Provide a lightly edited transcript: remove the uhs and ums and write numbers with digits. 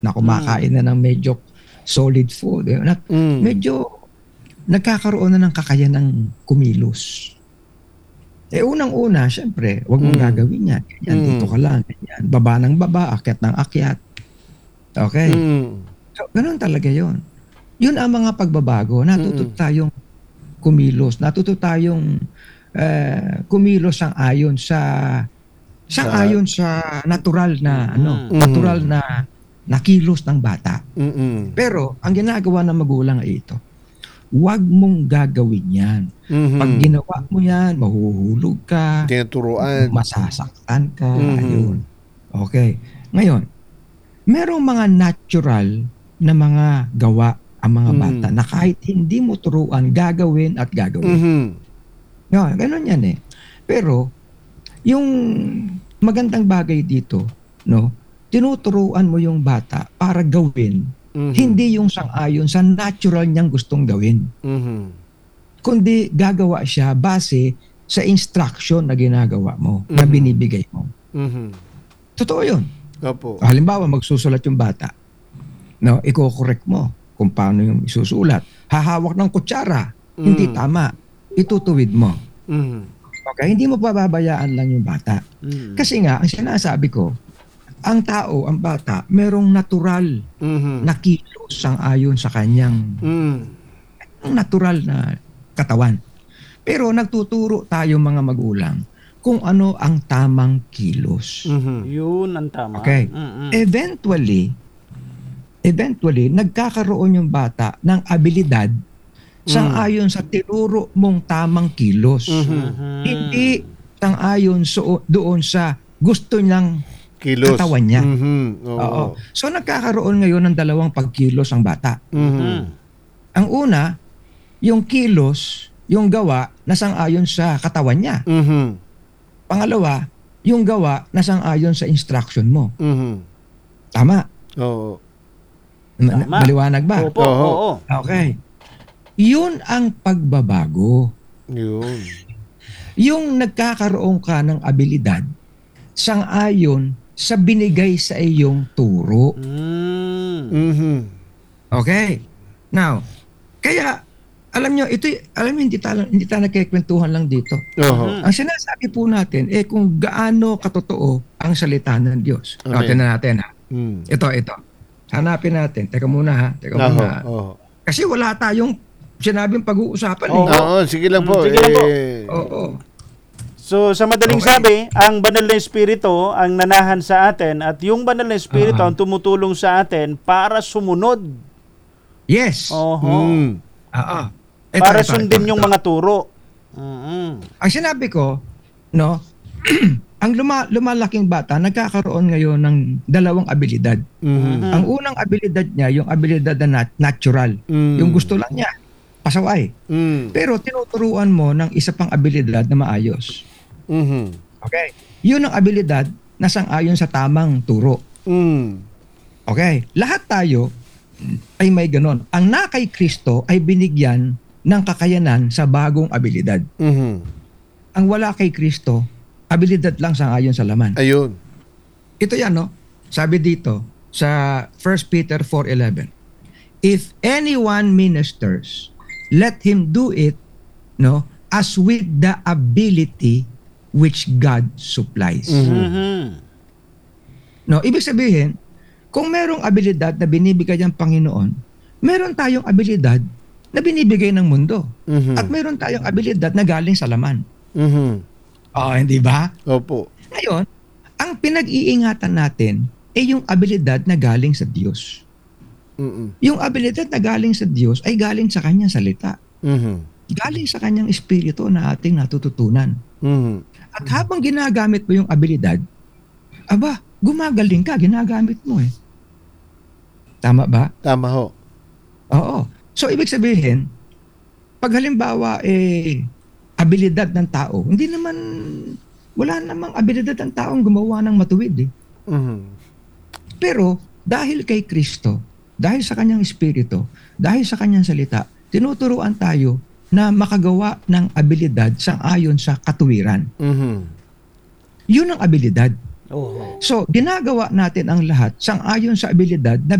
na kumakain na ng medyo solid food, medyo nagkakaroon na ng kakayanang kumilos. Unang-una, syempre, wag mong gagawin yan. Dito ka lang. Yan. Baba ng baba, akyat ng akyat. Okay? So, ganun talaga yon. Yun ang mga pagbabago. Natuto tayong kumilos. Natuto tayong kumilos sang ayon sa natural na natural na kilos ng bata. Pero ang ginagawa ng magulang ay ito. Huwag mong gagawin yan. Pag ginawa mo yan, mahuhulog ka, tinuturuan, masasaktan ka, ayun. Okay. Ngayon, merong mga natural na mga gawa ang mga bata na kahit hindi mo turuan, gagawin at gagawin. Ganun yan eh. Pero, yung magandang bagay dito, tinuturuan mo yung bata para gawin, hindi yung sang-ayon sa natural niyang gustong gawin. Kundi gagawa siya base sa instruction na ginagawa mo, na binibigay mo. Totoo yun. Opo. Halimbawa, magsusulat yung bata. Iko-correct mo kung paano yung isusulat. Hahawak ng kutsara, hindi tama. Itutuwid mo. Okay? Hindi mo pababayaan lang yung bata. Kasi nga, ang sinasabi ko, ang tao, ang bata, merong natural na kilos ang ayon sa kanyang natural na katawan. Pero nagtuturo tayo mga magulang kung ano ang tamang kilos. Yun ang tama. Okay. Eventually, nagkakaroon yung bata ng abilidad sang-ayon sa tinuro mong tamang kilos. Hindi sang-ayon doon sa gusto niyang kilos. Katawan niya. Oo. So nagkakaroon ngayon ng dalawang pagkilos ang bata. Ang una, yung kilos, yung gawa na sang-ayon sa katawan niya. Pangalawa, yung gawa na sang-ayon sa instruction mo. Tama? Oo. Tama. Maliwanag ba? Opo, oo. Okay. Yun ang pagbabago. Yun. Yung nagkakaroon ka ng abilidad sang-ayon sa binigay sa iyong turo. Okay. Now, kaya alam nyo, hindi tayo nagkikwentuhan lang dito. Ang sinasabi po natin, kung gaano katotoo ang salita ng Diyos. Okay. Tingnan natin ha. Ito. Hanapin natin. Teka muna. Kasi wala tayong sinabing pag-uusapan. Oo, sige lang po. Sige lang po. Oo. So, sa madaling sabi, ang banal na espiritu ang nanahan sa atin at yung banal na espiritu ang tumutulong sa atin para sumunod. Yes. Para sundin yung mga turo. Ang sinabi ko, ang lumalaking bata nagkakaroon ngayon ng dalawang abilidad. Ang unang abilidad niya, yung abilidad na natural. Yung gusto lang niya, pasaway. Pero tinuturuan mo ng isa pang abilidad na maayos. Okay? Yun ang abilidad na sang-ayon sa tamang turo. Okay? Lahat tayo ay may ganon. Ang na kay Kristo ay binigyan ng kakayanan sa bagong abilidad. Ang wala kay Kristo, abilidad lang sang-ayon sa laman. Ayun. Ito yan, sabi dito sa 1 Peter 4:11. If anyone ministers, let him do it as with the ability which God supplies. Ibig sabihin, kung merong abilidad na binibigay ng Panginoon, meron tayong abilidad na binibigay ng mundo. At meron tayong abilidad na galing sa laman. Hindi ba? Opo. Ngayon, ang pinag-iingatan natin ay yung abilidad na galing sa Diyos. Yung abilidad na galing sa Diyos ay galing sa kanyang salita. Galing sa kanyang espiritu na ating natututunan. At habang ginagamit mo yung abilidad, gumagaling ka, ginagamit mo Tama ba? Tama ho. Oo. So, ibig sabihin, pag halimbawa, abilidad ng tao, wala namang abilidad ng taong gumawa ng matuwid. Pero, dahil kay Kristo, dahil sa kanyang espiritu, dahil sa kanyang salita, tinuturuan tayo na makagawa ng abilidad sang-ayon sa katuwiran. Yun ang abilidad. Oo. So, ginagawa natin ang lahat sang-ayon sa abilidad na